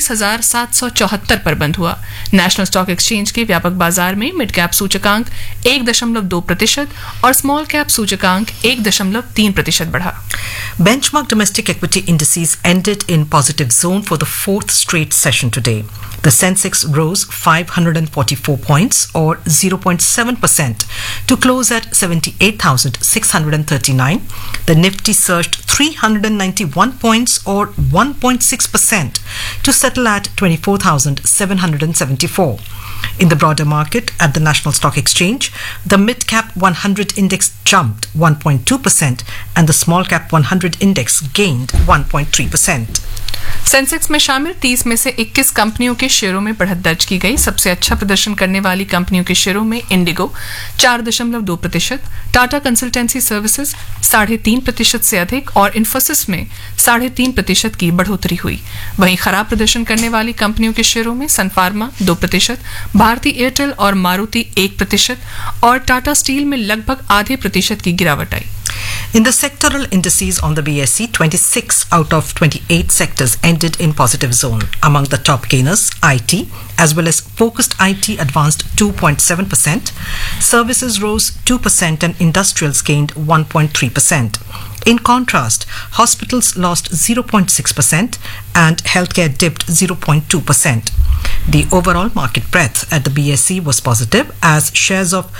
39,774 पर बंद हुआ। नेशनल स्टॉक एक्सचेंज के व्यापक बाजार में मिड कैप सूचकांक 1.2% और स्मॉल कैप सूचकांक 1.3% बढ़ा। Benchmark domestic equity indices ended in positive zone for the fourth straight session today. The Sensex rose 544 points or 0.7% to close at 78,639. The Nifty surged 391 points or 1.6% to settle at 24,774. In the broader market at the National Stock Exchange, the mid-cap 100 index jumped 1.2% and the small-cap 100 index gained 1.3%. Sensex में शामिल 30 में से 21 कंपनियों के शेयरों में बढ़त दर्ज की गई। सबसे अच्छा प्रदर्शन करने वाली कंपनियों के शेयरों में इंडिगो 4.2%, टाटा कंसल्टेंसी सर्विसेज 3.5% से अधिक और इन्फोसिस में 3.5% की बढ़ोतरी हुई। वहीं खराब प्रदर्शन करने वाली कंपनियों के शेयरों में सन फार्मा 2%, भारती एयरटेल और मारुति 1% और टाटा स्टील में लगभग आधे प्रतिशत की गिरावट आई। In the sectoral indices on the BSE, 26 out of 28 sectors ended in positive zone. Among the top gainers, IT, as well as focused IT advanced 2.7%, services rose 2% and industrials gained 1.3%. In contrast, hospitals lost 0.6% and healthcare dipped 0.2%. The overall market breadth at the BSE was positive as shares of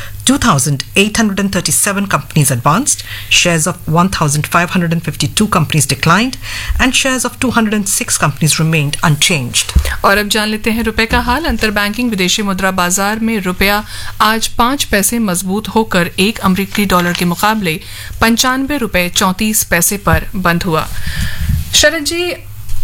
2,837 companies advanced, shares of 1,552 companies declined, and shares of 206 companies remained unchanged. और अब जान लेते हैं रुपए का हाल। अंतर banking विदेशी मुद्रा बाजार में रुपया आज 5 पैसे मजबूत होकर एक अमेरिकी डॉलर के मुकाबले 95 रुपए 34 पैसे पर बंद हुआ। शरद जी,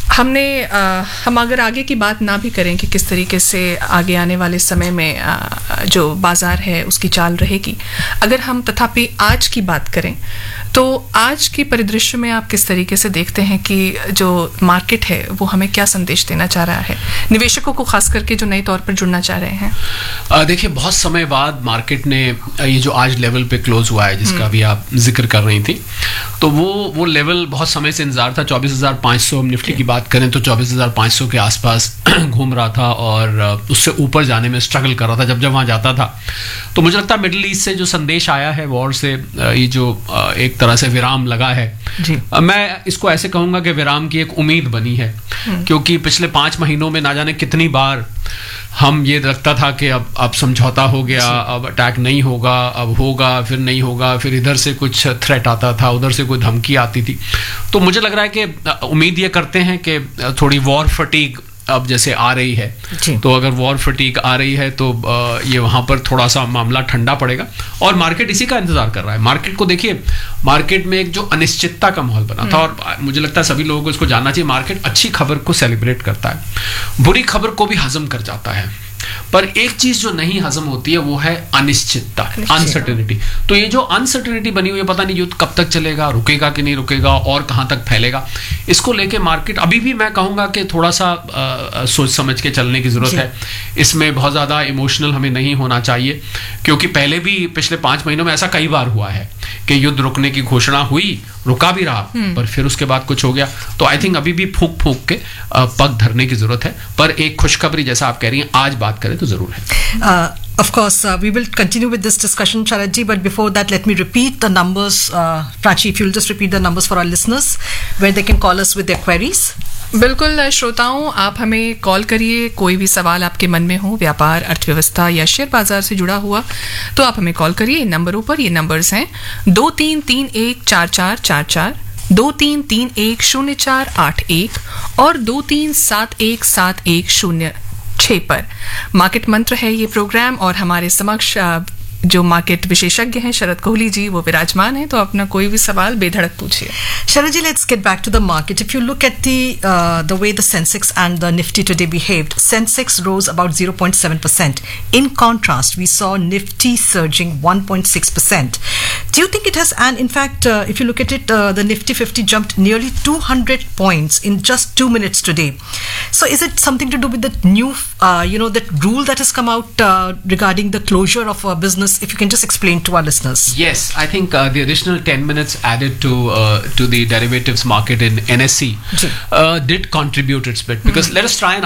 हम अगर आगे की बात ना भी करें कि किस तरीके से आगे आने वाले समय में जो बाजार है उसकी चाल रहेगी, अगर हम तथापि आज की बात करें तो आज के परिदृश्य में आप किस तरीके से देखते हैं कि जो मार्केट है वो हमें क्या संदेश देना चाह रहा है, निवेशकों को खास करके जो नए तौर पर जुड़ना चाह रहे हैं? देखिए, बहुत समय बाद मार्केट ने ये जो आज लेवल पे क्लोज हुआ है जिसका भी आप जिक्र कर रही थी, तो वो लेवल बहुत समय से इंतजार था। 24,500 निफ्टी की बात करें तो 24,500 के आसपास घूम रहा था और उससे ऊपर जाने में स्ट्रगल कर रहा था जब वहां जाता था। तो मुझे लगता है मिडिल ईस्ट से जो संदेश आया है, वॉर से ये जो एक तरह से विराम लगा है, मैं इसको ऐसे कहूंगा कि विराम की एक उम्मीद बनी है, क्योंकि पिछले 5 महीनों में ना जाने कितनी बार हम ये लगता था कि अब समझौता हो गया, अब अटैक नहीं होगा, अब होगा, फिर नहीं होगा, फिर इधर से कुछ थ्रेट आता था, उधर से कोई धमकी आती थी। तो मुझे लग रहा है कि उम्मीद ये करते हैं कि थोड़ी वॉर फटीग अब जैसे आ रही है, तो अगर वॉर फटीग आ रही है तो ये वहां पर थोड़ा सा मामला ठंडा पड़ेगा और मार्केट इसी का इंतजार कर रहा है। मार्केट को देखिए, मार्केट में एक जो अनिश्चितता का माहौल बना था और मुझे लगता है सभी लोगों को इसको जानना चाहिए, मार्केट अच्छी खबर को सेलिब्रेट करता है, बुरी खबर को भी हजम कर जाता है, पर एक चीज जो नहीं हजम होती है वो है अनिश्चितता, अनसर्टेनिटी। तो ये जो अनसर्टेनिटी बनी हुई है, पता नहीं युद्ध कब तक चलेगा, रुकेगा कि नहीं रुकेगा और कहां तक फैलेगा, इसको लेके मार्केट अभी भी मैं कहूंगा कि थोड़ा सा सोच समझ के चलने की जरूरत है। इसमें बहुत ज्यादा इमोशनल हमें नहीं होना चाहिए, क्योंकि पहले भी पिछले 5 महीनों में ऐसा कई बार हुआ है कि युद्ध रुकने की घोषणा हुई, रुका भी रहा, पर फिर उसके बाद कुछ हो गया। तो आई थिंक अभी भी फूंक फूंक के पग धरने की जरूरत है, पर एक खुशखबरी जैसा आप कह रही हैं आज बात करें तो जरूर है। Of course, we will continue with this discussion, Sharad ji, but before that, let me repeat the numbers. Prachi, if you'll just repeat the numbers for our listeners, where they can call us with their queries. बिल्कुल श्रोताओं, आप हमें call करिए, कोई भी सवाल आपके मन में हो, व्यापार, अर्थव्यवस्था या शेयर बाजार से जुड़ा हुआ, तो आप हमें कॉल करिए इन नंबरों पर। ये नंबर्स हैं 23314444, 23310481 और 23717106 पर। मार्केट मंत्र है ये प्रोग्राम और हमारे समक्ष जो मार्केट विशेषज्ञ हैं शरद कोहली जी वो विराजमान हैं, तो अपना कोई भी सवाल बेधड़क पूछिए। Sharad ji, let's get back to the market. If you look at the way the Sensex and the Nifty today behaved, Sensex rose about 0.7%. In contrast, we saw Nifty surging 1.6%. Do you think it has, and in fact, if you look at it, the Nifty 50 jumped nearly 200 points in just 2 minutes today. So is it something to do with the new, that rule that has come out regarding the closure of a business? If you can just explain to our listeners. Yes, I think the additional 10 minutes added to the derivatives market in NSE did contribute its bit, because let us try and